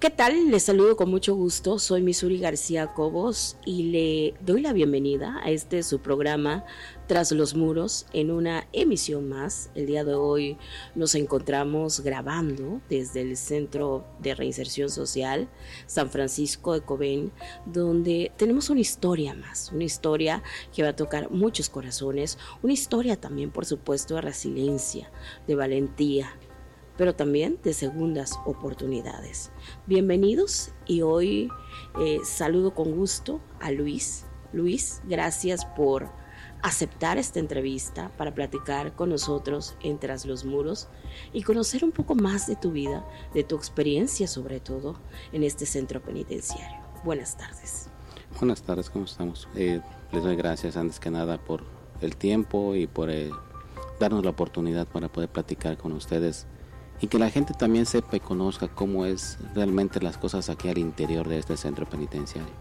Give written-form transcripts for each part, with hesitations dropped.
¿Qué tal? Les saludo con mucho gusto, soy Misuri García Cobos y le doy la bienvenida a su programa Tras los Muros en una emisión más. El día de hoy nos encontramos grabando desde el Centro de Reinserción Social San Francisco de Coben, donde tenemos una historia más, una historia que va a tocar muchos corazones, una historia también, por supuesto, de resiliencia, de valentía, pero también de segundas oportunidades. Bienvenidos y hoy saludo con gusto a Luis. Luis, gracias por aceptar esta entrevista para platicar con nosotros en Tras los Muros y conocer un poco más de tu vida, de tu experiencia sobre todo en este centro penitenciario. Buenas tardes. Buenas tardes, ¿cómo estamos? Les doy gracias antes que nada por el tiempo y por darnos la oportunidad para poder platicar con ustedes y que la gente también sepa y conozca cómo es realmente las cosas aquí al interior de este centro penitenciario.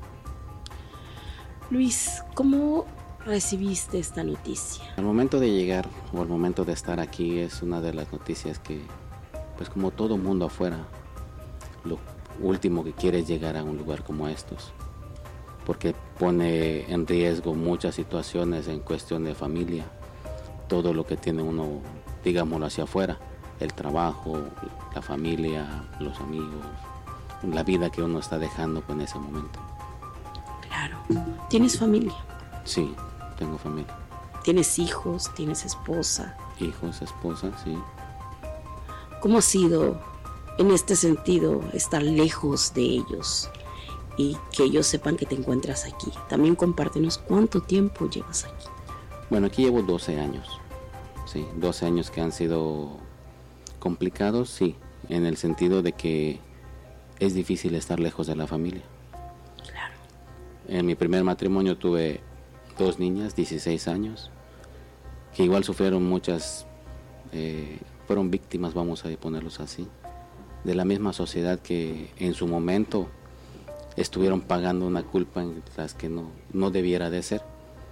Luis, ¿cómo recibiste esta noticia? Al momento de llegar o al momento de estar aquí es una de las noticias que, pues como todo mundo afuera, lo último que quiere es llegar a un lugar como estos, porque pone en riesgo muchas situaciones en cuestión de familia, todo lo que tiene uno, digámoslo, hacia afuera. El trabajo, la familia, los amigos, la vida que uno está dejando en ese momento. Claro. ¿Tienes familia? Sí, tengo familia. ¿Tienes hijos? ¿Tienes esposa? Hijos, esposa, sí. ¿Cómo ha sido en este sentido estar lejos de ellos y que ellos sepan que te encuentras aquí? También compártenos cuánto tiempo llevas aquí. Bueno, aquí llevo 12 años. Sí, 12 años que han sido complicados, sí, en el sentido de que es difícil estar lejos de la familia. Claro. En mi primer matrimonio tuve 2 niñas, 16 años, que igual sufrieron muchas, fueron víctimas, vamos a ponerlos así, de la misma sociedad que en su momento estuvieron pagando una culpa en las que no debiera de ser.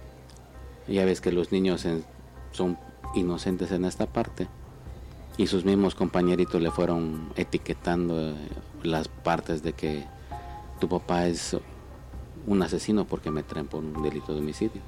Ya ves que los niños son inocentes en esta parte, y sus mismos compañeritos le fueron etiquetando las partes de que tu papá es un asesino porque me traen por un delito de homicidio.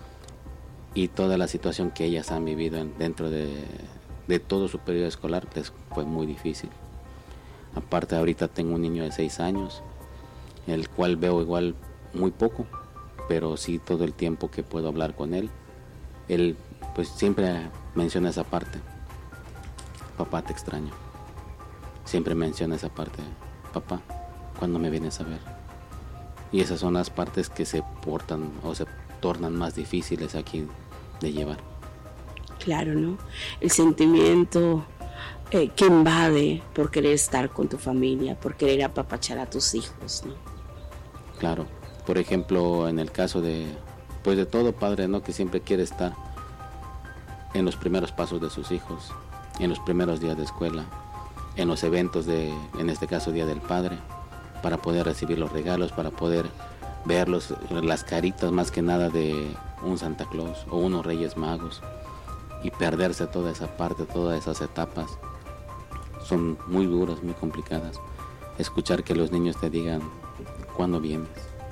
Y toda la situación que ellas han vivido dentro de todo su periodo escolar les fue muy difícil. Aparte, ahorita tengo un niño de 6 años, el cual veo igual muy poco, pero sí todo el tiempo que puedo hablar con él. Él pues siempre menciona esa parte. Papá, te extraño. Siempre menciona esa parte. Papá, ¿cuándo me vienes a ver? Y esas son las partes que se portan o se tornan más difíciles aquí de llevar. Claro, ¿no? El sentimiento que invade por querer estar con tu familia, por querer apapachar a tus hijos, ¿no? Claro. Por ejemplo, en el caso de todo padre, ¿no? Que siempre quiere estar en los primeros pasos de sus hijos, en los primeros días de escuela, en los eventos en este caso Día del Padre, para poder recibir los regalos, para poder verlos, las caritas más que nada de un Santa Claus o unos Reyes Magos, y perderse toda esa parte, todas esas etapas, son muy duras, muy complicadas. Escuchar que los niños te digan, ¿cuándo vienes?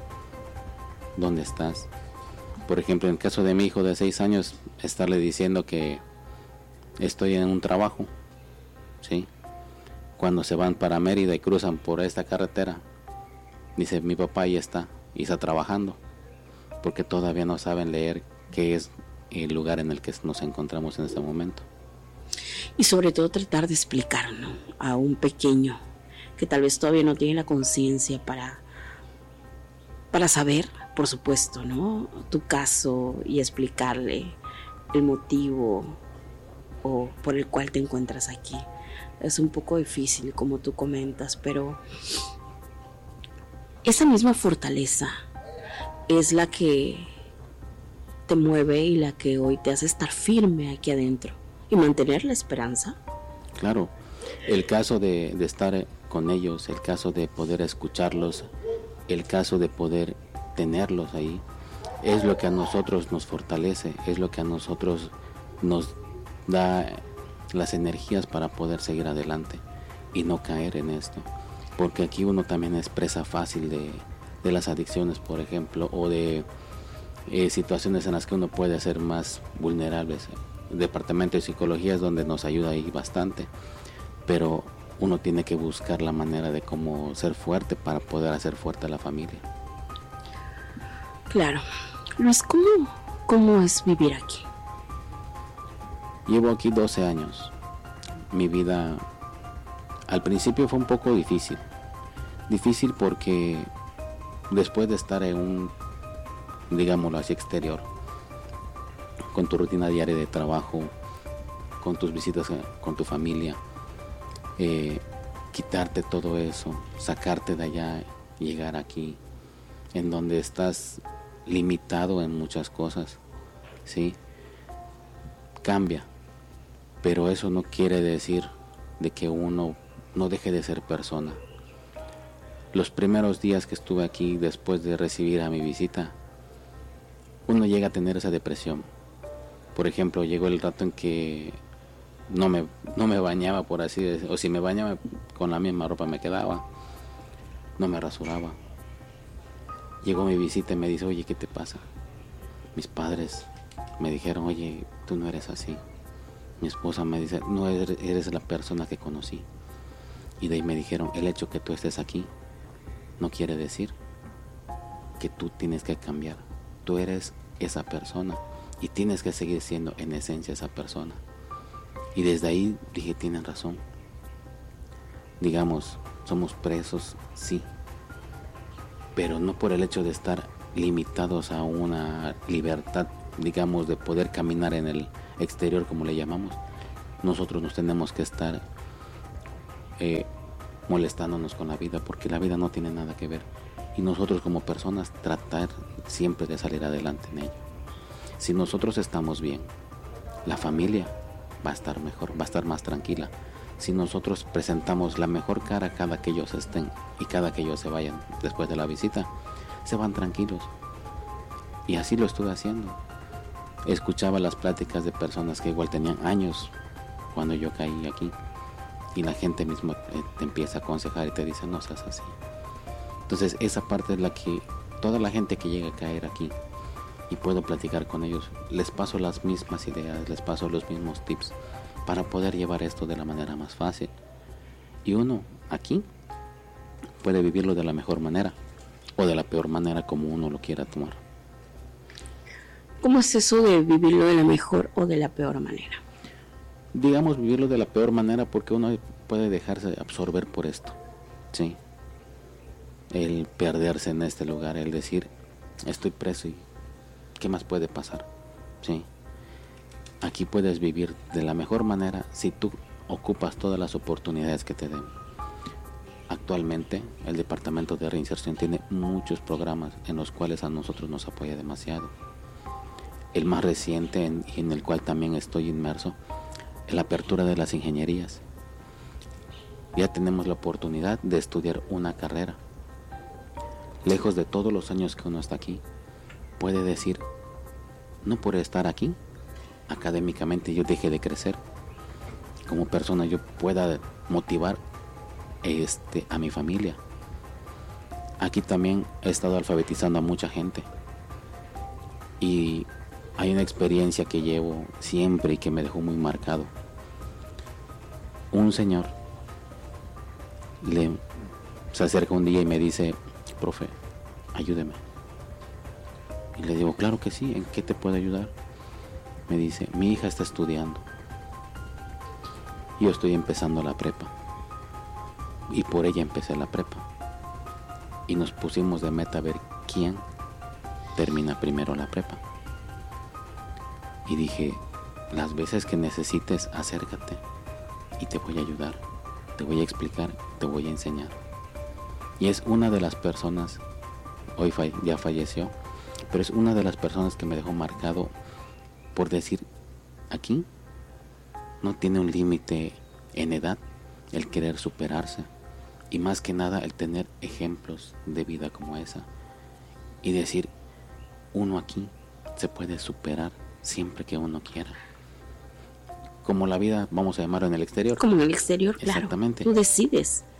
¿Dónde estás? Por ejemplo, en el caso de mi hijo de 6 años, estarle diciendo que estoy en un trabajo, ¿sí? Cuando se van para Mérida y cruzan por esta carretera, dice, mi papá ya está, y está trabajando, porque todavía no saben leer qué es el lugar en el que nos encontramos en este momento. Y sobre todo tratar de explicar, ¿no?, a un pequeño que tal vez todavía no tiene la conciencia para saber, por supuesto, ¿no?, tu caso, y explicarle el motivo o por el cual te encuentras aquí. Es un poco difícil, como tú comentas, pero esa misma fortaleza es la que te mueve y la que hoy te hace estar firme aquí adentro y mantener la esperanza. Claro, el caso de estar con ellos, el caso de poder escucharlos, el caso de poder tenerlos ahí, es lo que a nosotros nos fortalece, es lo que a nosotros nos da las energías para poder seguir adelante y no caer en esto. porque aquí uno también es presa fácil de las adicciones, por ejemplo, o de situaciones en las que uno puede ser más vulnerables. El departamento de psicología es donde nos ayuda ahí bastante, pero uno tiene que buscar la manera de cómo ser fuerte para poder hacer fuerte a la familia. Claro. Luis, ¿cómo es vivir aquí? Llevo aquí 12 años. Mi vida al principio fue un poco difícil. Difícil porque después de estar en un, digámoslo así, exterior, con tu rutina diaria de trabajo, con tus visitas con tu familia, quitarte todo eso, sacarte de allá, llegar aquí, en donde estás limitado en muchas cosas, ¿sí? Cambia, pero eso no quiere decir de que uno no deje de ser persona. Los primeros días que estuve aquí, después de recibir a mi visita, uno llega a tener esa depresión. Por ejemplo, llegó el rato en que no me bañaba, por así decirlo, o si me bañaba con la misma ropa me quedaba, no me rasuraba. Llegó mi visita y me dice, oye, ¿qué te pasa? Mis padres me dijeron, oye, tú no eres así. Mi esposa me dice, no eres la persona que conocí. Y de ahí me dijeron, el hecho que tú estés aquí no quiere decir que tú tienes que cambiar. Tú eres esa persona y tienes que seguir siendo en esencia esa persona. Y desde ahí dije, tienen razón. Digamos, somos presos, sí, pero no por el hecho de estar limitados a una libertad, digamos, de poder caminar en el exterior, como le llamamos. Nosotros nos tenemos que estar molestándonos con la vida, porque la vida no tiene nada que ver. Y nosotros como personas tratar siempre de salir adelante en ello. Si nosotros estamos bien, la familia va a estar mejor, va a estar más tranquila. Si nosotros presentamos la mejor cara cada que ellos estén y cada que ellos se vayan después de la visita, se van tranquilos. Y así lo estuve haciendo. Escuchaba las pláticas de personas que igual tenían años cuando yo caí aquí, y la gente misma te empieza a aconsejar y te dice, no seas así. Entonces esa parte es la que toda la gente que llega a caer aquí y puedo platicar con ellos, les paso las mismas ideas, les paso los mismos tips para poder llevar esto de la manera más fácil. Y uno aquí puede vivirlo de la mejor manera o de la peor manera, como uno lo quiera tomar. ¿Cómo es eso de vivirlo de la mejor o de la peor manera? Digamos, vivirlo de la peor manera porque uno puede dejarse absorber por esto, ¿sí? El perderse en este lugar, el decir, estoy preso y ¿qué más puede pasar? ¿Sí? Aquí puedes vivir de la mejor manera si tú ocupas todas las oportunidades que te den. Actualmente el Departamento de Reinserción tiene muchos programas en los cuales a nosotros nos apoya demasiado. El más reciente en el cual también estoy inmerso es la apertura de las ingenierías. Ya tenemos la oportunidad de estudiar una carrera. Lejos de todos los años que uno está aquí, puede decir, no por estar aquí, académicamente yo deje de crecer. Como persona yo pueda motivar a mi familia. Aquí también he estado alfabetizando a mucha gente. Y hay una experiencia que llevo siempre y que me dejó muy marcado. Un señor se acerca un día y me dice, profe, ayúdeme. Y le digo, claro que sí, ¿en qué te puedo ayudar? Me dice, mi hija está estudiando. Yo estoy empezando la prepa. Y por ella empecé la prepa. Y nos pusimos de meta a ver quién termina primero la prepa. Y dije, las veces que necesites, acércate y te voy a ayudar, te voy a explicar, te voy a enseñar. Y es una de las personas, hoy ya falleció, pero es una de las personas que me dejó marcado por decir, aquí no tiene un límite en edad el querer superarse, y más que nada el tener ejemplos de vida como esa, y decir, uno aquí se puede superar siempre que uno quiera. Como la vida, vamos a llamarlo en el exterior. Como en el exterior, claro. Exactamente. Tú decides.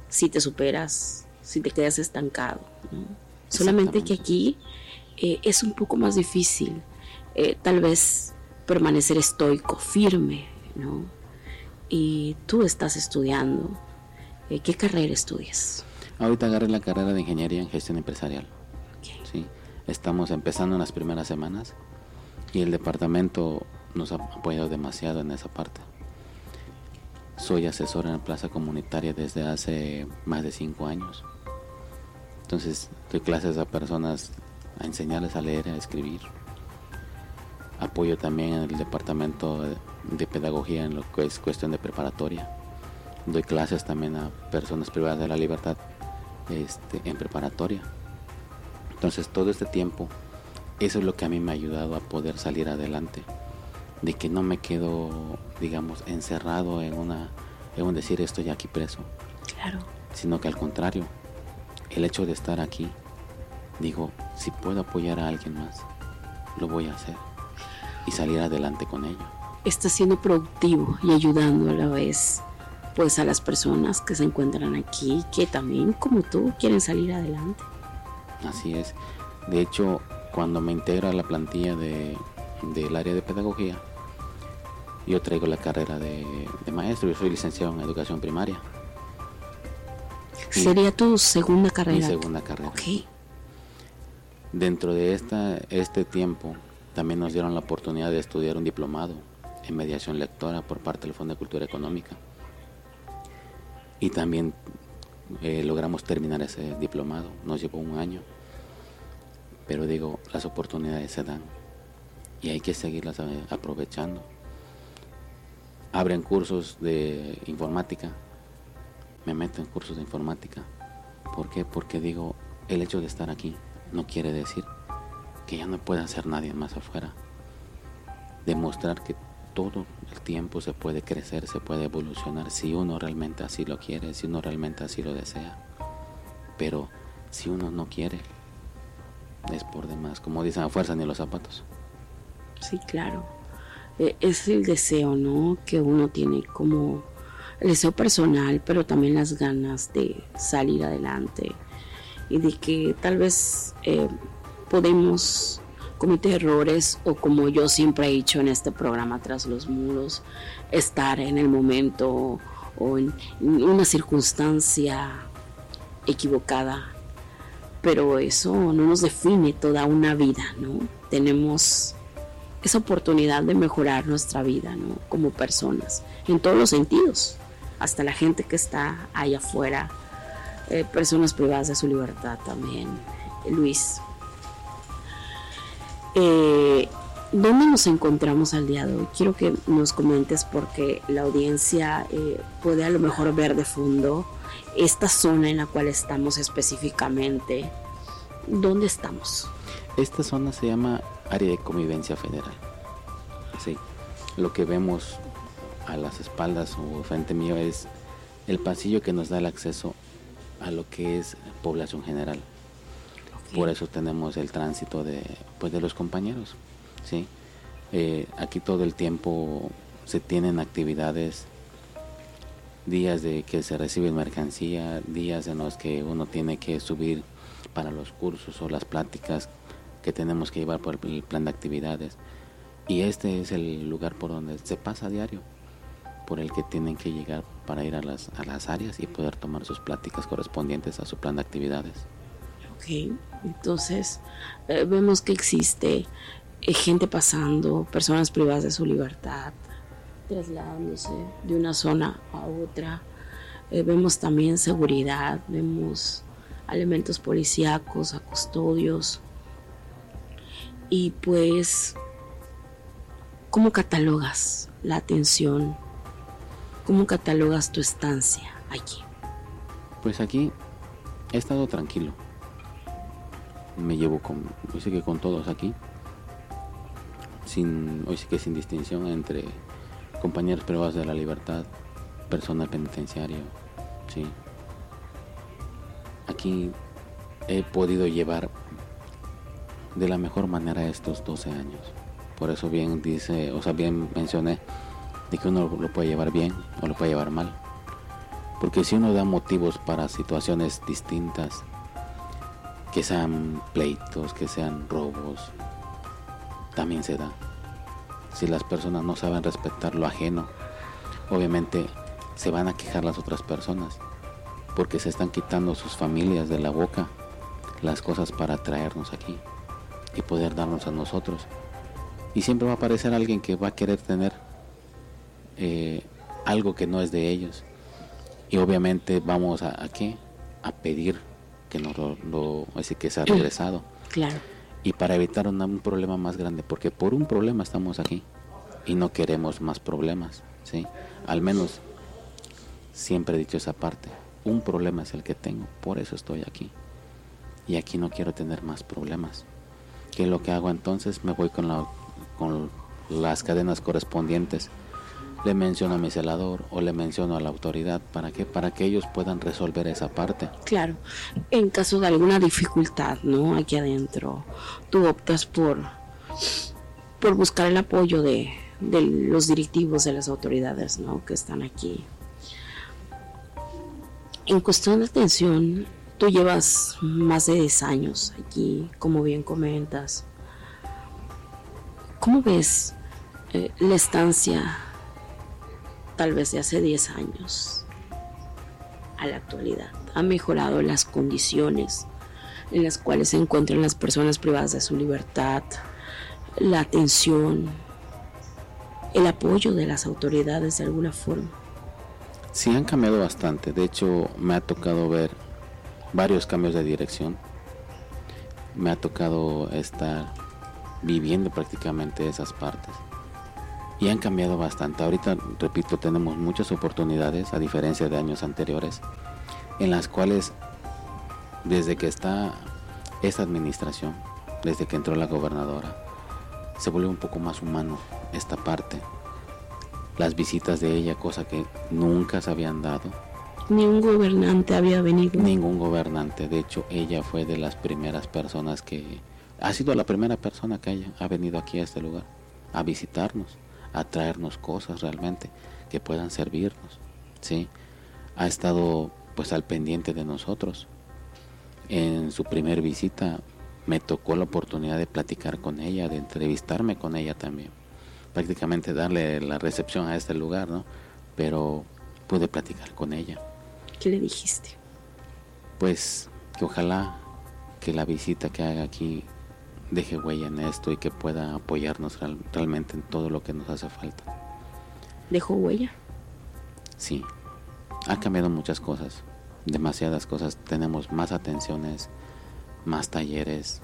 si te superas, si te quedas estancado, ¿no? Solamente que aquí es un poco más difícil, tal vez permanecer estoico, firme, ¿no? Y tú estás estudiando. ¿Qué carrera estudias? Ahorita agarré la carrera de Ingeniería en Gestión Empresarial. Okay. Sí, estamos empezando en las primeras semanas y el departamento nos ha apoyado demasiado en esa parte. Soy asesor en la plaza comunitaria desde hace más de 5 años. Entonces doy clases a personas, a enseñarles a leer y a escribir. Apoyo también en el departamento de pedagogía en lo que es cuestión de preparatoria. Doy clases también a personas privadas de la libertad en preparatoria. Entonces todo este tiempo, eso es lo que a mí me ha ayudado a poder salir adelante. De que no me quedo, digamos, encerrado en un decir estoy aquí preso. Claro. Sino que al contrario, el hecho de estar aquí, digo, si puedo apoyar a alguien más, lo voy a hacer y salir adelante con ello. Estás siendo productivo y ayudando a la vez pues a las personas que se encuentran aquí, que también como tú quieren salir adelante. Así es. De hecho, cuando me integro a la plantilla del área de pedagogía, yo traigo la carrera de maestro. Yo soy licenciado en educación primaria. ¿Sería tu segunda carrera? Mi segunda carrera. Ok. Dentro de este tiempo, también nos dieron la oportunidad de estudiar un diplomado en mediación lectora por parte del Fondo de Cultura Económica. Y también logramos terminar ese diplomado. Nos llevó 1 año. Pero digo, las oportunidades se dan y hay que seguirlas aprovechando. Abren cursos de informática. Me meto en cursos de informática. ¿Por qué? Porque digo, el hecho de estar aquí no quiere decir que ya no pueda hacer nadie más afuera. Demostrar que todo el tiempo se puede crecer, se puede evolucionar si uno realmente así lo quiere, si uno realmente así lo desea. Pero si uno no quiere, es por demás. Como dicen, a fuerza ni los zapatos. Sí, claro. Es el deseo, ¿no? Que uno tiene como el deseo personal, pero también las ganas de salir adelante y de que tal vez podemos cometer errores o, como yo siempre he dicho en este programa Tras los Muros, estar en el momento o en una circunstancia equivocada, pero eso no nos define toda una vida, ¿no? Tenemos esa oportunidad de mejorar nuestra vida, ¿no? Como personas, en todos los sentidos, hasta la gente que está allá afuera, personas privadas de su libertad también. Luis, ¿dónde nos encontramos al día de hoy? Quiero que nos comentes, porque la audiencia puede a lo mejor ver de fondo esta zona en la cual estamos específicamente. ¿Dónde estamos? Esta zona se llama Área de Convivencia Federal. Sí, lo que vemos a las espaldas o frente mío es el pasillo que nos da el acceso a lo que es población general. Okay. Por eso tenemos el tránsito de los compañeros, ¿sí? Aquí todo el tiempo se tienen actividades, días de que se recibe mercancía, días en los que uno tiene que subir para los cursos o las pláticas que tenemos que llevar por el plan de actividades. Y este es el lugar por donde se pasa a diario, por el que tienen que llegar para ir a las áreas y poder tomar sus pláticas correspondientes a su plan de actividades. Ok, entonces vemos que existe gente pasando, personas privadas de su libertad, trasladándose de una zona a otra. Vemos también seguridad, vemos elementos policíacos, a custodios. Y pues, ¿cómo catalogas la atención? ¿Cómo catalogas tu estancia aquí? Pues aquí he estado tranquilo. Me llevo hoy sí que con todos aquí, hoy sí que sin distinción entre compañeros privados de la libertad, personal penitenciario, sí. Aquí he podido llevar de la mejor manera estos 12 años. Por eso bien mencioné de que uno lo puede llevar bien o lo puede llevar mal. Porque si uno da motivos para situaciones distintas, que sean pleitos, que sean robos, también se da. Si las personas no saben respetar lo ajeno, obviamente se van a quejar las otras personas, porque se están quitando sus familias de la boca las cosas para traernos aquí y poder darnos a nosotros. Y siempre va a aparecer alguien que va a querer tener algo que no es de ellos. Y obviamente vamos a ¿qué? A pedir que nos que sea regresado. Claro. Y para evitar un problema más grande, porque por un problema estamos aquí y no queremos más problemas, ¿sí? Al menos siempre he dicho esa parte, un problema es el que tengo, por eso estoy aquí. Y aquí no quiero tener más problemas. ¿Qué es lo que hago entonces? Me voy con las cadenas correspondientes. Le menciono a mi celador o le menciono a la autoridad. ¿Para qué? Para que ellos puedan resolver esa parte. Claro. En caso de alguna dificultad, ¿no? Aquí adentro, tú optas por buscar el apoyo de los directivos, de las autoridades, ¿no? Que están aquí. En cuestión de atención, tú llevas más de 10 años aquí, como bien comentas. ¿Cómo ves la estancia tal vez de hace 10 años a la actualidad? ¿Ha mejorado las condiciones en las cuales se encuentran las personas privadas de su libertad, la atención, el apoyo de las autoridades de alguna forma? Sí, han cambiado bastante. De hecho, me ha tocado ver varios cambios de dirección. Me ha tocado estar viviendo prácticamente esas partes. Y han cambiado bastante. Ahorita, repito, tenemos muchas oportunidades, a diferencia de años anteriores, en las cuales, desde que está esta administración, desde que entró la gobernadora, se volvió un poco más humano esta parte. Las visitas de ella, cosa que nunca se habían dado. Ni un gobernante había venido. Ningún gobernante. De hecho, ella fue de las primeras personas que... Ha sido la primera persona que ha venido aquí a este lugar, a visitarnos, a traernos cosas realmente que puedan servirnos, ¿sí? Ha estado pues al pendiente de nosotros. En su primer visita me tocó la oportunidad de platicar con ella, de entrevistarme con ella también, prácticamente darle la recepción a este lugar, ¿no? Pero pude platicar con ella. ¿Qué le dijiste? Pues que ojalá que la visita que haga aquí deje huella en esto y que pueda apoyarnos realmente en todo lo que nos hace falta. ¿Dejó huella? Sí, ha cambiado muchas cosas, demasiadas cosas. Tenemos más atenciones, más talleres.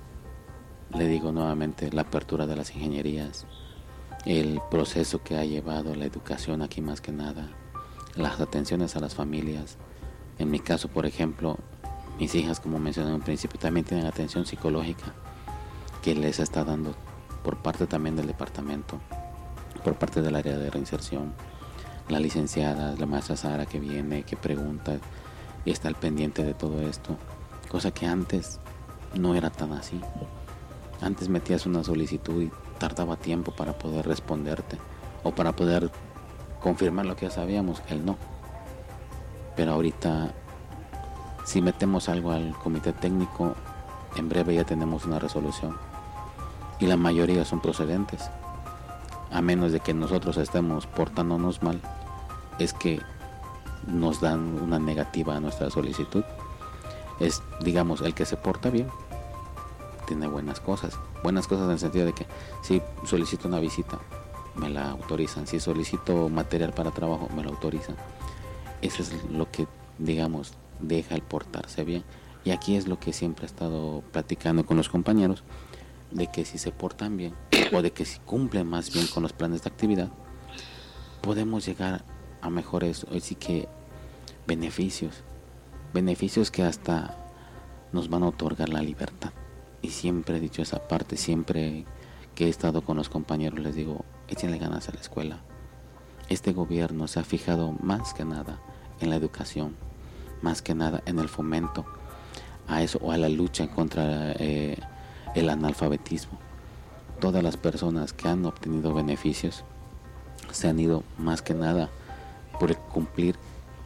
Le digo nuevamente, la apertura de las ingenierías, el proceso que ha llevado la educación aquí más que nada, las atenciones a las familias. En mi caso, por ejemplo, mis hijas, como mencioné en un principio, también tienen atención psicológica que les está dando por parte también del departamento, por parte del área de reinserción. La licenciada, la maestra Sara que viene, que pregunta y está al pendiente de todo esto, cosa que antes no era tan así. Antes metías una solicitud y tardaba tiempo para poder responderte o para poder confirmar lo que ya sabíamos, el no. Pero ahorita, si metemos algo al comité técnico, en breve ya tenemos una resolución y la mayoría son procedentes, a menos de que nosotros estemos portándonos mal, es que nos dan una negativa a nuestra solicitud. Es, digamos, el que se porta bien tiene buenas cosas en el sentido de que si solicito una visita me la autorizan, si solicito material para trabajo me lo autorizan. Eso es lo que, digamos, deja el portarse bien. Y aquí es lo que siempre he estado platicando con los compañeros, de que si se portan bien o de que si cumplen más bien con los planes de actividad, podemos llegar a mejores, hoy sí que beneficios que hasta nos van a otorgar la libertad. Y siempre he dicho esa parte, siempre que he estado con los compañeros les digo, échenle ganas a la escuela. Este gobierno se ha fijado más que nada en la educación, más que nada en el fomento a eso o a la lucha contra el analfabetismo. Todas las personas que han obtenido beneficios se han ido más que nada por cumplir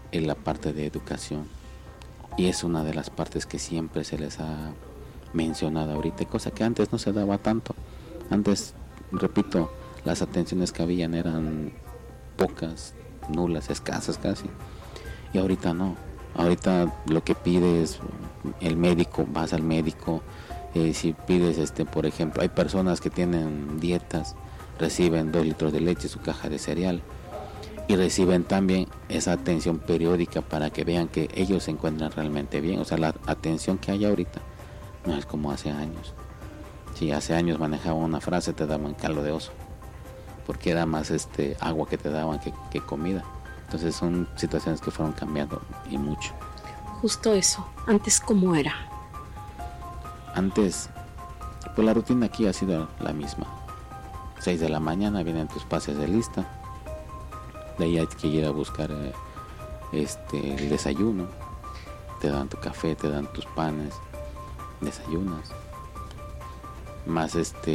en la parte de educación. Y es una de las partes que siempre se les ha mencionado ahorita, cosa que antes no se daba tanto. Antes, repito, las atenciones que habían eran pocas, nulas, escasas casi. Y ahorita no. Ahorita lo que pides el médico, vas al médico. Si pides, por ejemplo, hay personas que tienen dietas, reciben 2 litros de leche, su caja de cereal, y reciben también esa atención periódica para que vean que ellos se encuentran realmente bien. O sea, la atención que hay ahorita no es como hace años. Si hace años manejaban una frase, te daban caldo de oso, porque era más agua que te daban que comida. Entonces son situaciones que fueron cambiando y mucho. Justo eso. Antes, ¿cómo era? Antes, pues la rutina aquí ha sido la misma. 6 de la mañana vienen tus pases de lista. De ahí hay que ir a buscar el desayuno. Te dan tu café, te dan tus panes, desayunas. Más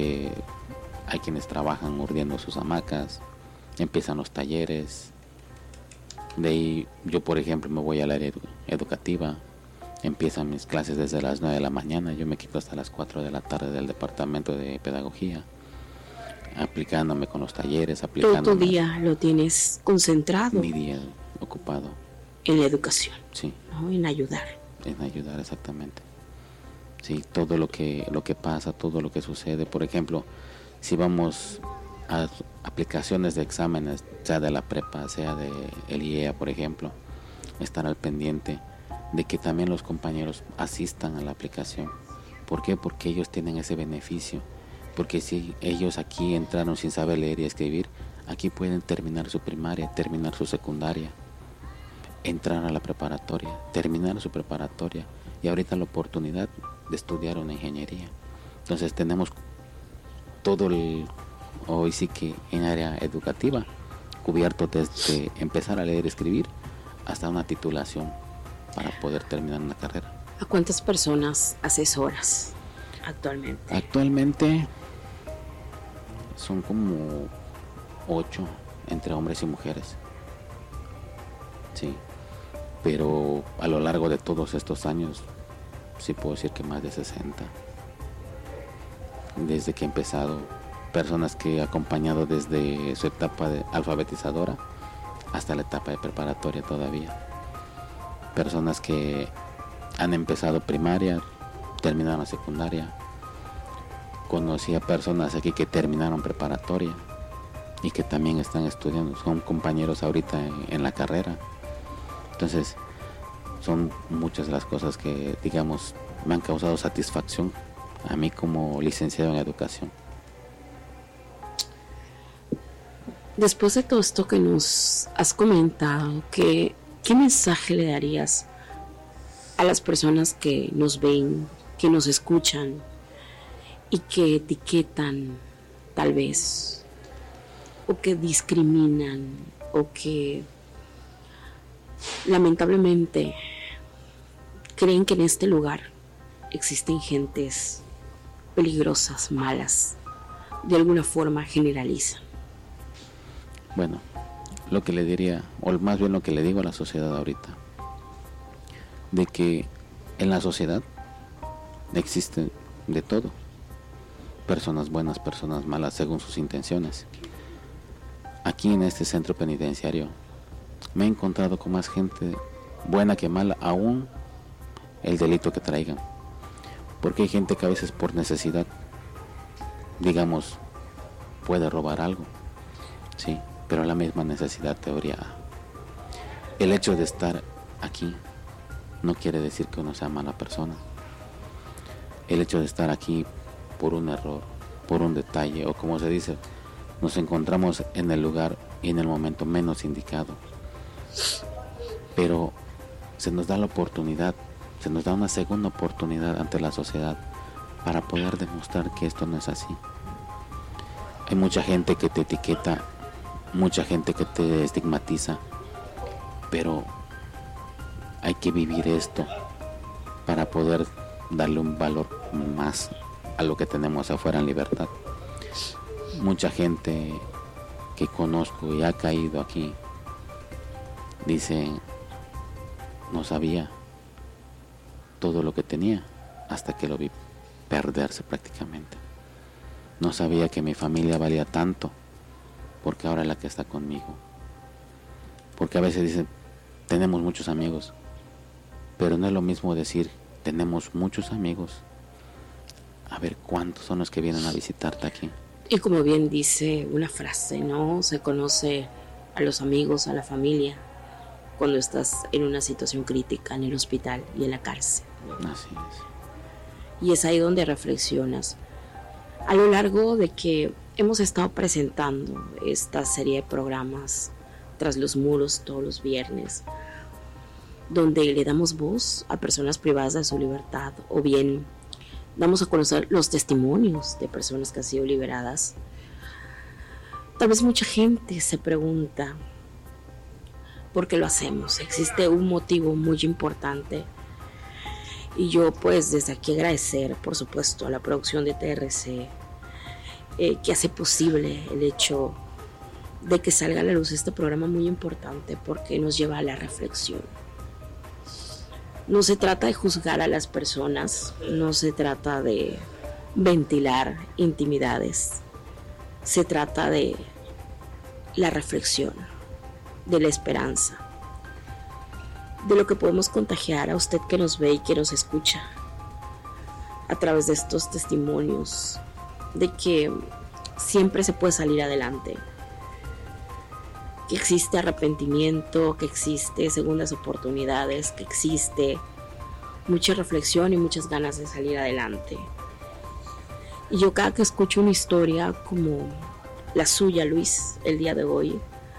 hay quienes trabajan urdiendo sus hamacas, empiezan los talleres. De ahí yo, por ejemplo, me voy al área educativa, empiezan mis clases desde las 9 de la mañana, yo me quito hasta las 4 de la tarde del departamento de pedagogía, aplicándome con los talleres, aplicándome. Todo tu día lo tienes concentrado. Mi día ocupado. En la educación. Sí. ¿No? En ayudar. En ayudar, exactamente. Sí, todo lo que pasa, todo lo que sucede. Por ejemplo, si vamos a aplicaciones de exámenes, sea de la prepa, sea de el IEA, por ejemplo, estar al pendiente de que también los compañeros asistan a la aplicación. ¿Por qué? Porque ellos tienen ese beneficio. Porque si ellos aquí entraron sin saber leer y escribir, aquí pueden terminar su primaria, terminar su secundaria, entrar a la preparatoria, terminar su preparatoria y ahorita la oportunidad de estudiar una ingeniería. Entonces tenemos todo hoy sí que en área educativa cubierto desde empezar a leer y escribir hasta una titulación para poder terminar una carrera. ¿A cuántas personas asesoras actualmente? Actualmente son como 8 entre hombres y mujeres. Sí, pero a lo largo de todos estos años sí puedo decir que más de 60. Desde que he empezado, personas que he acompañado desde su etapa de alfabetizadora hasta la etapa de preparatoria todavía. Personas que han empezado primaria, terminaron secundaria. Conocí a personas aquí que terminaron preparatoria y que también están estudiando, son compañeros ahorita en la carrera. Entonces son muchas de las cosas que, digamos, me han causado satisfacción a mí como licenciado en educación. Después de todo esto que nos has comentado, ¿qué mensaje le darías a las personas que nos ven, que nos escuchan y que etiquetan tal vez, o que discriminan, o que lamentablemente creen que en este lugar existen gentes peligrosas, malas, de alguna forma generalizan? Bueno, lo que le diría, o más bien lo que le digo a la sociedad ahorita, de que en la sociedad existe de todo, personas buenas, personas malas, según sus intenciones. Aquí en este centro penitenciario me he encontrado con más gente buena que mala, aún el delito que traigan, porque hay gente que a veces por necesidad, digamos, puede robar algo, sí, pero la misma necesidad teoría. El hecho de estar aquí no quiere decir que uno sea mala persona. El hecho de estar aquí por un error, por un detalle, o como se dice, nos encontramos en el lugar y en el momento menos indicado, pero se nos da la oportunidad, se nos da una segunda oportunidad ante la sociedad para poder demostrar que esto no es así. Hay mucha gente que te etiqueta, mucha gente que te estigmatiza, pero hay que vivir esto para poder darle un valor más a lo que tenemos afuera en libertad. Mucha gente que conozco y ha caído aquí dicen no sabía todo lo que tenía hasta que lo vi perderse prácticamente. No sabía que mi familia valía tanto, porque ahora es la que está conmigo. Porque a veces dicen, tenemos muchos amigos, pero no es lo mismo decir, tenemos muchos amigos, a ver cuántos son los que vienen a visitarte aquí. Y como bien dice una frase, ¿no? Se conoce a los amigos, a la familia, cuando estás en una situación crítica, en el hospital y en la cárcel. Así es. Y es ahí donde reflexionas. A lo largo de que hemos estado presentando esta serie de programas Tras los Muros todos los viernes, donde le damos voz a personas privadas de su libertad, o bien damos a conocer los testimonios de personas que han sido liberadas. Tal vez mucha gente se pregunta por qué lo hacemos. Existe un motivo muy importante, y yo pues desde aquí agradecer por supuesto a la producción de TRC, que hace posible el hecho de que salga a la luz este programa muy importante, porque nos lleva a la reflexión. No se trata de juzgar a las personas, no se trata de ventilar intimidades, se trata de la reflexión, de la esperanza, de lo que podemos contagiar a usted que nos ve y que nos escucha a través de estos testimonios, de que siempre se puede salir adelante, que existe arrepentimiento, que existe segundas oportunidades, que existe mucha reflexión y muchas ganas de salir adelante. Y yo cada que escucho una historia como la suya, Luis, el día de hoy,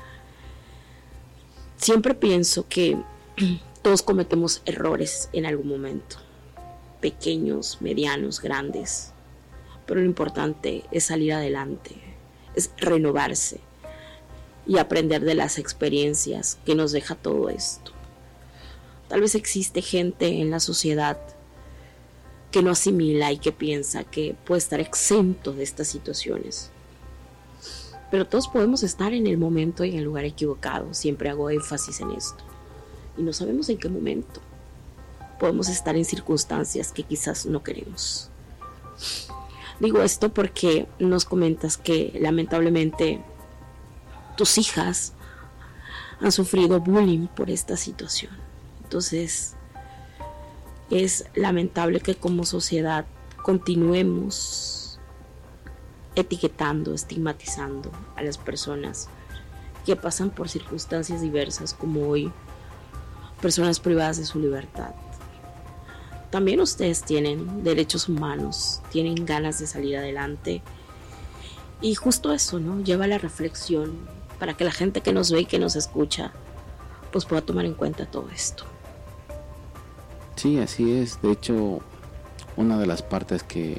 siempre pienso que todos cometemos errores en algún momento, pequeños, medianos, grandes, pero lo importante es salir adelante, es renovarse y aprender de las experiencias que nos deja todo esto. Tal vez existe gente en la sociedad que no asimila y que piensa que puede estar exento de estas situaciones, pero todos podemos estar en el momento y en el lugar equivocado. Siempre hago énfasis en esto, y no sabemos en qué momento podemos estar en circunstancias que quizás no queremos. Digo esto porque nos comentas que lamentablemente tus hijas han sufrido bullying por esta situación. Entonces es lamentable que como sociedad continuemos etiquetando, estigmatizando a las personas que pasan por circunstancias diversas, como hoy personas privadas de su libertad. También ustedes tienen derechos humanos, tienen ganas de salir adelante, y justo eso, ¿no? Lleva a la reflexión para que la gente que nos ve y que nos escucha pues pueda tomar en cuenta todo esto. Sí, así es. De hecho, una de las partes que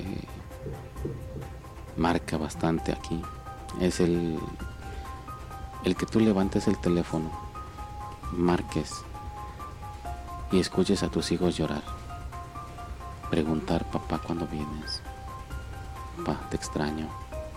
marca bastante aquí es el que tú levantes el teléfono, marques y escuches a tus hijos llorar, preguntar, papá, ¿cuándo vienes? Papá, te extraño.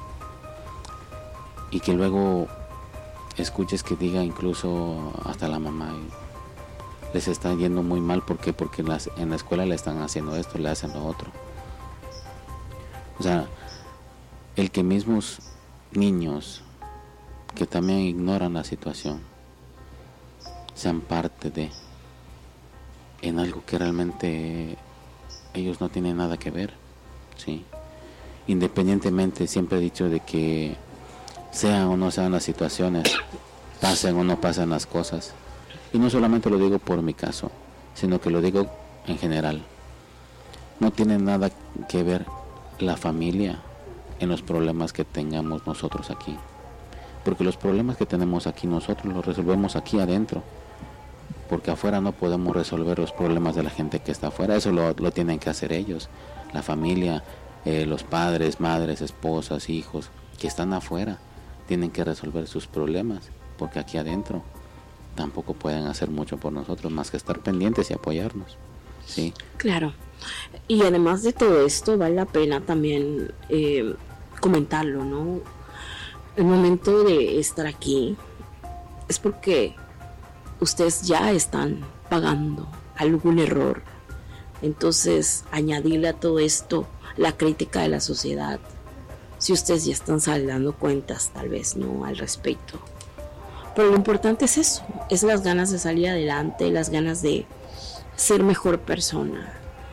Y que luego escuches que diga incluso hasta la mamá, les está yendo muy mal. ¿Por qué? Porque en la escuela le están haciendo esto, le hacen lo otro. O sea, el que mismos niños que también ignoran la situación sean parte de en algo que realmente ellos no tienen nada que ver, ¿sí? Independientemente, siempre he dicho de que sean o no sean las situaciones, pasen o no pasen las cosas, y no solamente lo digo por mi caso, sino que lo digo en general, no tiene nada que ver la familia en los problemas que tengamos nosotros aquí, porque los problemas que tenemos aquí nosotros los resolvemos aquí adentro, porque afuera no podemos resolver los problemas de la gente que está afuera. Eso lo tienen que hacer ellos, la familia, los padres, madres, esposas, hijos que están afuera tienen que resolver sus problemas, porque aquí adentro tampoco pueden hacer mucho por nosotros más que estar pendientes y apoyarnos, ¿sí? Claro. Y además de todo esto, vale la pena también comentarlo, ¿no? El momento de estar aquí es porque ustedes ya están pagando algún error. Entonces, añadirle a todo esto la crítica de la sociedad, si ustedes ya están saldando cuentas, tal vez no al respecto. Pero lo importante es eso, es las ganas de salir adelante, las ganas de ser mejor persona.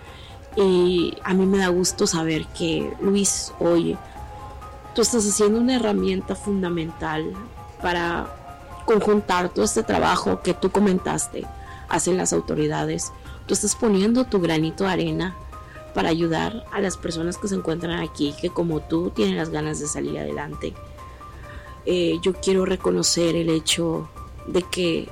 Y a mí me da gusto saber que, Luis, hoy tú estás haciendo una herramienta fundamental para conjuntar todo este trabajo que tú comentaste, hacen las autoridades. Tú estás poniendo tu granito de arena para ayudar a las personas que se encuentran aquí, que como tú tienen las ganas de salir adelante. Yo quiero reconocer el hecho de que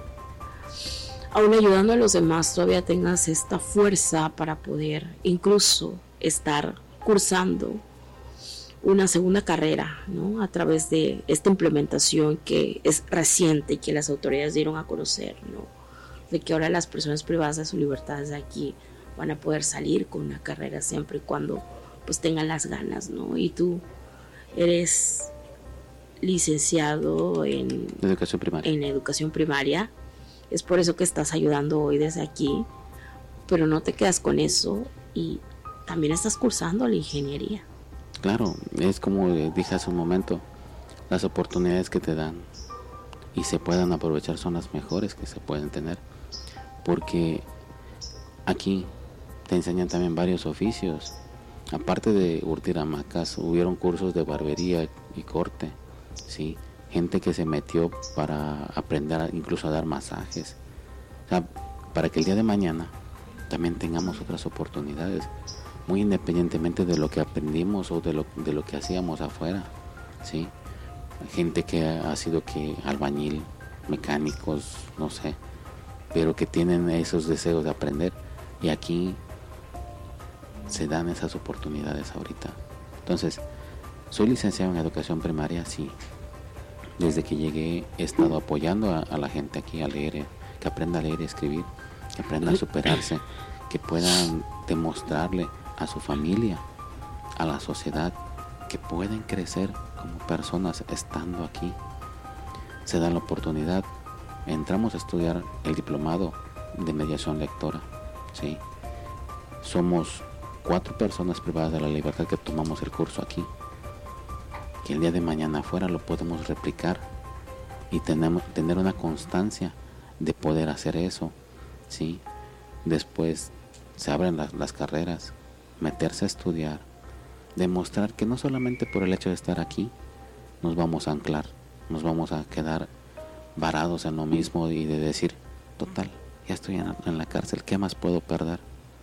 aún ayudando a los demás todavía tengas esta fuerza para poder incluso estar cursando una segunda carrera, ¿no? A través de esta implementación que es reciente y que las autoridades dieron a conocer, ¿no? De que ahora las personas privadas de su libertad desde aquí van a poder salir con una carrera siempre y cuando pues tengan las ganas, ¿no? Y tú eres licenciado en educación primaria. Es por eso que estás ayudando hoy desde aquí, pero no te quedas con eso y también estás cursando la ingeniería. Claro, es como dije hace un momento, las oportunidades que te dan y se puedan aprovechar son las mejores que se pueden tener, porque aquí te enseñan también varios oficios. Aparte de urdir hamacas, hubieron cursos de barbería y corte, ¿sí? Gente que se metió para aprender incluso a dar masajes, o sea, para que el día de mañana también tengamos otras oportunidades, muy independientemente de lo que aprendimos o de lo que hacíamos afuera, ¿sí? Gente que ha sido albañil, mecánicos, no sé, pero que tienen esos deseos de aprender, y aquí se dan esas oportunidades ahorita. Entonces, soy licenciado en educación primaria, sí. Desde que llegué he estado apoyando a la gente aquí a leer, que aprenda a leer y escribir, que aprenda a superarse, que puedan demostrarle a su familia, a la sociedad, que pueden crecer como personas estando aquí. Se da la oportunidad, entramos a estudiar el diplomado de mediación lectora, ¿sí? Somos 4 personas privadas de la libertad que tomamos el curso aquí, que el día de mañana afuera lo podemos replicar y tener una constancia de poder hacer eso, ¿sí? Después se abren las carreras, meterse a estudiar, demostrar que no solamente por el hecho de estar aquí nos vamos a anclar, nos vamos a quedar varados en lo mismo y de decir, total, ya estoy en la cárcel, ¿qué más puedo perder?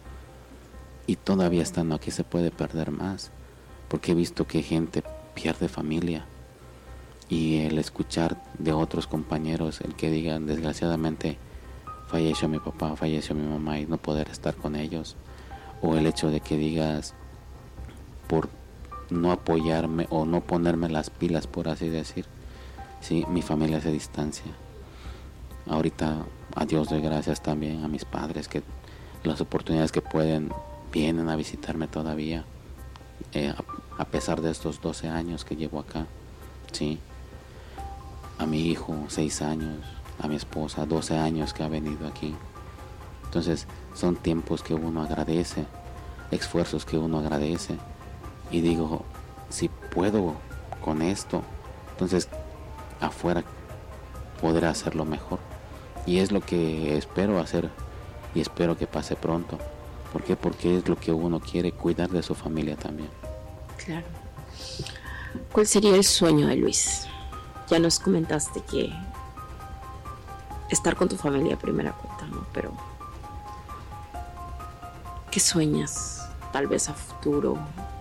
Y todavía estando aquí se puede perder más, porque he visto que gente pierde familia, y el escuchar de otros compañeros, el que digan desgraciadamente falleció mi papá, falleció mi mamá, y no poder estar con ellos, o el hecho de que digas por no apoyarme o no ponerme las pilas, por así decir, sí, mi familia se distancia. Ahorita a Dios doy gracias también a mis padres, que las oportunidades que pueden vienen a visitarme todavía, a pesar de estos 12 años que llevo acá, sí. A mi hijo 6 años, a mi esposa 12 años que ha venido aquí. Entonces son tiempos que uno agradece, esfuerzos que uno agradece, y digo, si puedo con esto, entonces afuera podré hacerlo mejor, y es lo que espero hacer y espero que pase pronto. ¿Por qué? Porque es lo que uno quiere, cuidar de su familia también. Claro. ¿Cuál sería el sueño de Luis? Ya nos comentaste que estar con tu familia a primera cuenta, ¿no? Pero ¿qué sueñas? Tal vez a futuro.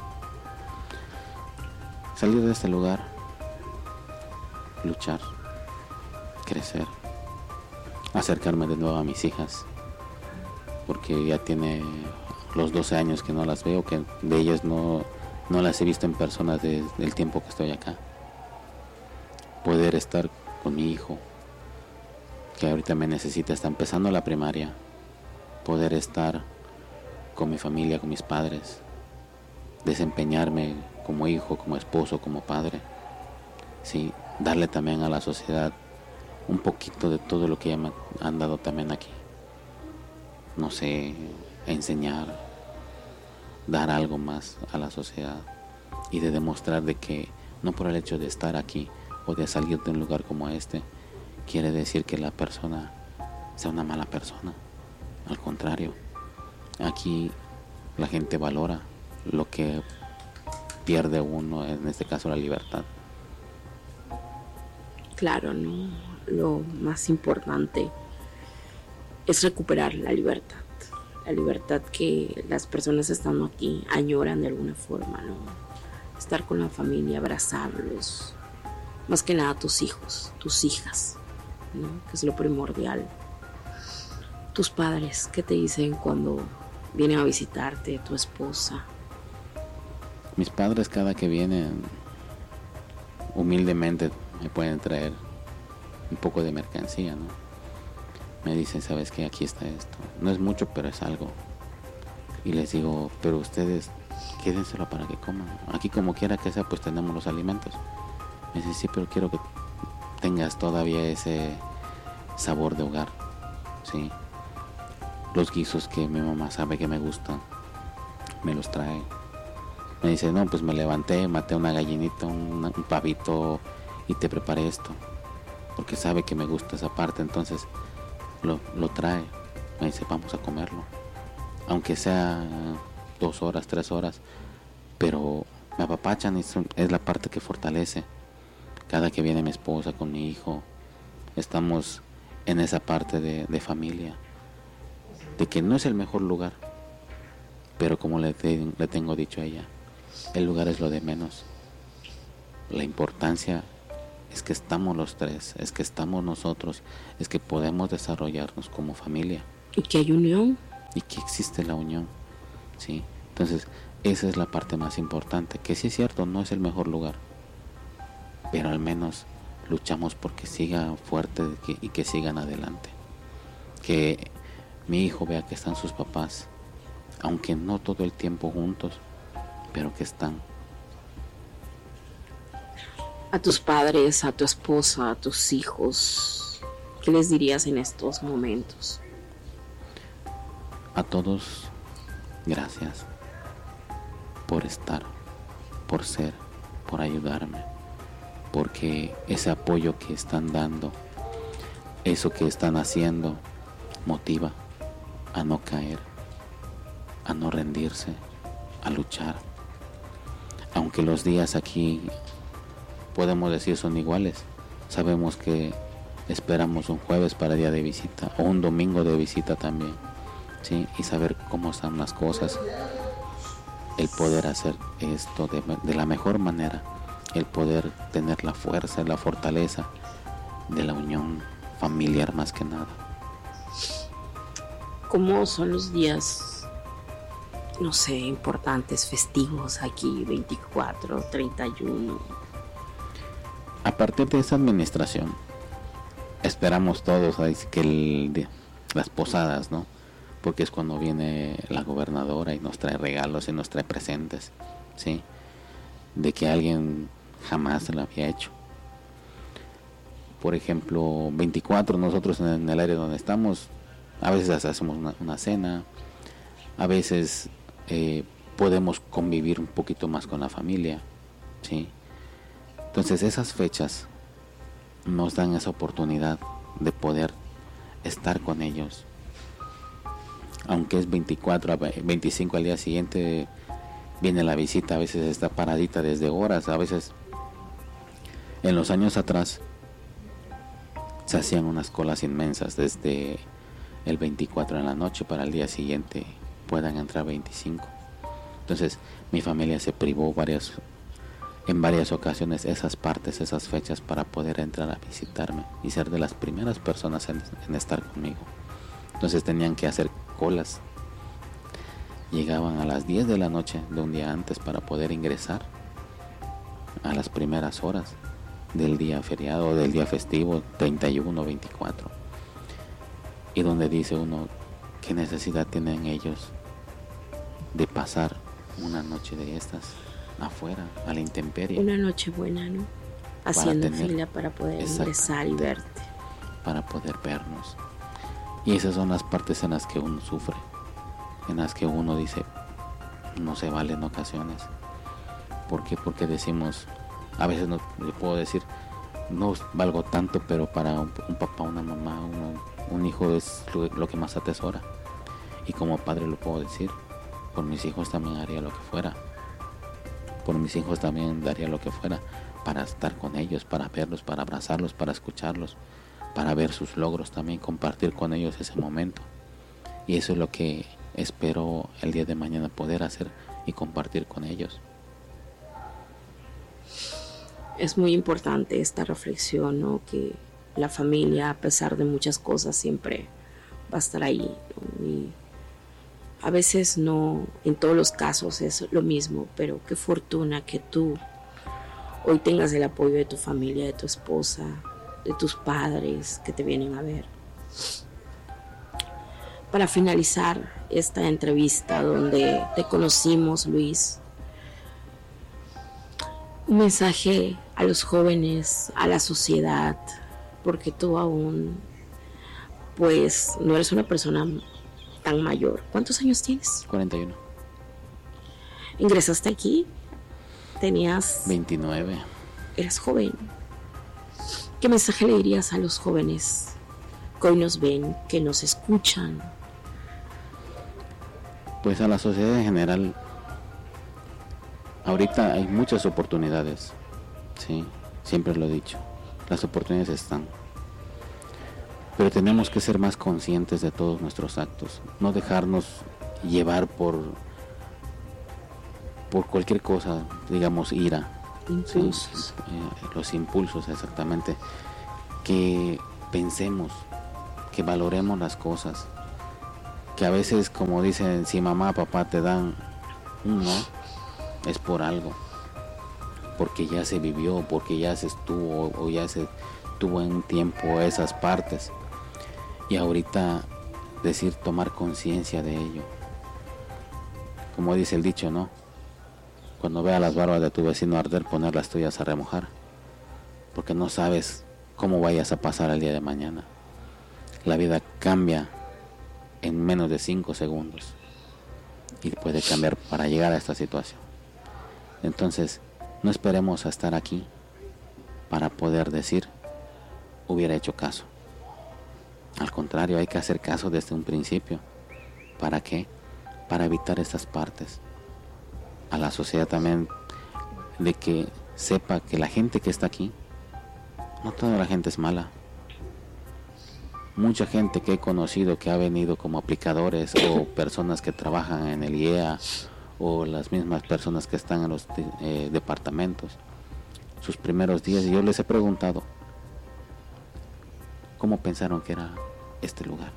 Salir de este lugar, luchar, crecer, acercarme de nuevo a mis hijas, porque ya tiene los 12 años que no las veo, que de ellas no las he visto en persona desde el tiempo que estoy acá. Poder estar con mi hijo, que ahorita me necesita, está empezando la primaria, poder estar con mi familia, con mis padres, desempeñarme como hijo, como esposo, como padre, sí, darle también a la sociedad un poquito de todo lo que ya me han dado también aquí. no sé, enseñar, dar algo más a la sociedad y de demostrar de que no por el hecho de estar aquí o de salir de un lugar como este quiere decir que la persona sea una mala persona. Al contrario, aquí la gente valora lo que pierde uno, en este caso la libertad. Claro, ¿no? Lo más importante es recuperar la libertad que las personas estando aquí añoran de alguna forma, ¿no? Estar con la familia, abrazarlos, más que nada tus hijos, tus hijas, ¿no? Que es lo primordial. Tus padres, ¿qué te dicen cuando vienen a visitarte, tu esposa? Mis padres cada que vienen, humildemente me pueden traer un poco de mercancía, ¿no? Me dicen, ¿sabes qué? Aquí está esto. No es mucho, pero es algo. Y les digo, pero ustedes quédenselo para que coman. Aquí como quiera que sea, pues tenemos los alimentos. Me dicen, sí, pero quiero que tengas todavía ese sabor de hogar, ¿sí? Los guisos que mi mamá sabe que me gustan, me los trae. Me dice, no, pues me levanté, maté una gallinita, un pavito y te preparé esto. Porque sabe que me gusta esa parte, entonces lo trae. Me dice, vamos a comerlo. Aunque sea 2 horas, 3 horas, pero me apapachan y es la parte que fortalece. Cada que viene mi esposa con mi hijo, estamos en esa parte de familia. De que no es el mejor lugar, pero como le tengo dicho a ella, el lugar es lo de menos. La importancia es que estamos los tres, es que estamos nosotros, es que podemos desarrollarnos como familia. Y que hay unión. Y que existe la unión, ¿sí? Entonces, esa es la parte más importante, que sí es cierto, no es el mejor lugar, pero al menos luchamos porque siga fuerte y que sigan adelante. Que mi hijo vea que están sus papás, aunque no todo el tiempo juntos, pero que están. A tus padres, a tu esposa, a tus hijos, ¿qué les dirías en estos momentos? A todos, gracias por estar, por ser, por ayudarme, porque ese apoyo que están dando, eso que están haciendo, motiva a no caer, a no rendirse, a luchar. Aunque los días aquí, podemos decir, son iguales, sabemos que esperamos un jueves para día de visita o un domingo de visita también, ¿sí? Y saber cómo están las cosas, el poder hacer esto de la mejor manera, el poder tener la fuerza, la fortaleza de la unión familiar más que nada. ¿Cómo son los días, no sé, importantes, festivos aquí, 24, 31? A partir de esa administración, esperamos todos que las posadas, ¿no? Porque es cuando viene la gobernadora y nos trae regalos y nos trae presentes, ¿sí? De que alguien jamás lo había hecho. Por ejemplo, 24, nosotros en el área donde estamos, a veces hacemos una cena, a veces podemos convivir un poquito más con la familia, ¿sí? Entonces esas fechas nos dan esa oportunidad de poder estar con ellos. Aunque es 24 a 25 al día siguiente viene la visita, a veces está paradita desde horas, a veces en los años atrás se hacían unas colas inmensas desde el 24 en la noche para el día siguiente puedan entrar 25. Entonces mi familia se privó en varias ocasiones esas fechas para poder entrar a visitarme y ser de las primeras personas en estar conmigo. Entonces tenían que hacer colas. Llegaban a las 10 de la noche de un día antes para poder ingresar a las primeras horas del día feriado o del día festivo 31 o 24. Y donde dice uno, ¿qué necesidad tienen ellos de pasar una noche de estas afuera, a la intemperie? Una noche buena, ¿no? Haciendo fila para poder ingresar y verte. Para poder vernos. Y esas son las partes en las que uno sufre, en las que uno dice, no se vale en ocasiones. ¿Por qué? Porque decimos, a veces no, le puedo decir, no valgo tanto, pero para un papá, una mamá, un hijo es lo que más atesora. Y como padre lo puedo decir, por mis hijos también haría lo que fuera. Por mis hijos también daría lo que fuera para estar con ellos, para verlos, para abrazarlos, para escucharlos, para ver sus logros también, compartir con ellos ese momento. Y eso es lo que espero el día de mañana poder hacer y compartir con ellos. Es muy importante esta reflexión, ¿no? Que la familia, a pesar de muchas cosas, siempre va a estar ahí, ¿no? Y a veces no, en todos los casos es lo mismo, pero qué fortuna que tú hoy tengas el apoyo de tu familia, de tu esposa, de tus padres que te vienen a ver. Para finalizar esta entrevista donde te conocimos, Luis, un mensaje a los jóvenes, a la sociedad, porque tú aún, pues, no eres una persona tan mayor. ¿Cuántos años tienes? 41. ¿Ingresaste aquí? Tenías... 29. Eras joven. ¿Qué mensaje le dirías a los jóvenes que hoy nos ven, que nos escuchan? Pues a la sociedad en general, ahorita hay muchas oportunidades, sí, siempre lo he dicho, las oportunidades están, pero tenemos que ser más conscientes de todos nuestros actos, no dejarnos llevar por cualquier cosa, digamos ira, impulsos, sí, los impulsos exactamente, que pensemos, que valoremos las cosas, que a veces, como dicen, si mamá, papá te dan un no, es por algo, porque ya se vivió, porque ya se estuvo o ya se tuvo en un tiempo esas partes, y ahorita decir, tomar conciencia de ello, como dice el dicho, ¿no? Cuando vea las barbas de tu vecino arder, poner las tuyas a remojar, porque no sabes cómo vayas a pasar el día de mañana. La vida cambia en menos de 5 segundos y puede cambiar para llegar a esta situación. Entonces, no esperemos a estar aquí para poder decir, hubiera hecho caso. Al contrario, hay que hacer caso desde un principio. ¿Para qué? Para evitar estas partes. A la sociedad también, de que sepa que la gente que está aquí, no toda la gente es mala. Mucha gente que he conocido que ha venido como aplicadores o personas que trabajan en el IEA o las mismas personas que están en los departamentos, sus primeros días, y yo les he preguntado cómo pensaron que era este lugar.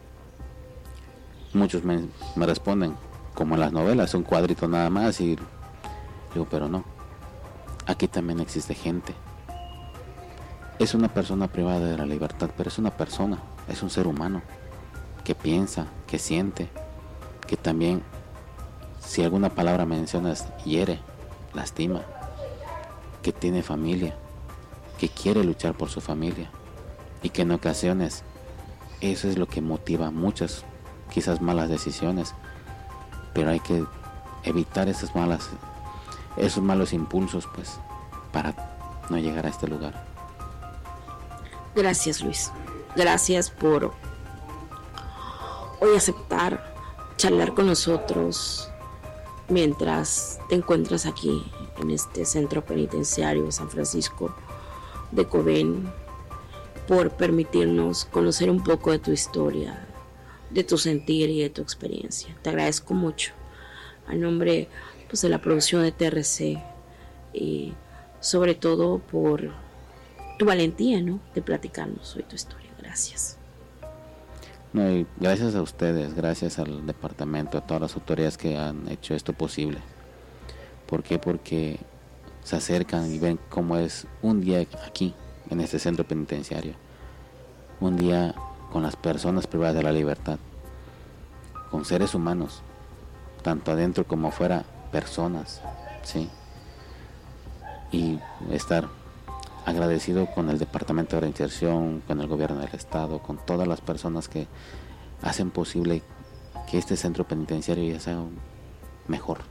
Muchos me responden como en las novelas, un cuadrito nada más, y digo, pero no, aquí también existe gente. Es una persona privada de la libertad, pero es una persona, es un ser humano que piensa, que siente, que también, si alguna palabra mencionas, hiere, lastima, que tiene familia, que quiere luchar por su familia, y que en ocasiones eso es lo que motiva muchas, quizás malas decisiones, pero hay que evitar esos malos impulsos, pues, para no llegar a este lugar. Gracias, Luis. Gracias por hoy aceptar charlar con nosotros mientras te encuentras aquí en este centro penitenciario de San Francisco de Coven, por permitirnos conocer un poco de tu historia, de tu sentir y de tu experiencia. Te agradezco mucho a nombre, pues, de la producción de TRC, y sobre todo por tu valentía, ¿no?, de platicarnos hoy tu historia. Gracias. No, y gracias a ustedes, gracias al departamento, a todas las autoridades que han hecho esto posible. ¿Por qué? Porque se acercan y ven cómo es un día aquí, en este centro penitenciario. Un día con las personas privadas de la libertad, con seres humanos, tanto adentro como afuera, personas, ¿sí? Y estar agradecido con el Departamento de Reinserción, con el Gobierno del Estado, con todas las personas que hacen posible que este centro penitenciario ya sea mejor.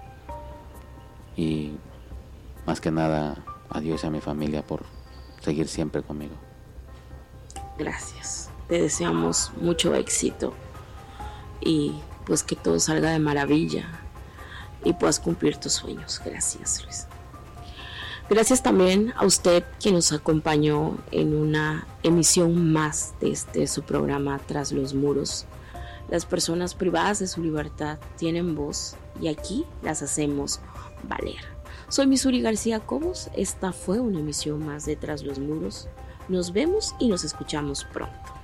Y más que nada, a Dios y a mi familia por seguir siempre conmigo. Gracias. Te deseamos mucho éxito y pues que todo salga de maravilla y puedas cumplir tus sueños. Gracias, Luis. Gracias también a usted que nos acompañó en una emisión más de su programa Tras los Muros. Las personas privadas de su libertad tienen voz y aquí las hacemos valer. Soy Misuri García Cobos. Esta fue una emisión más de Tras los Muros. Nos vemos y nos escuchamos pronto.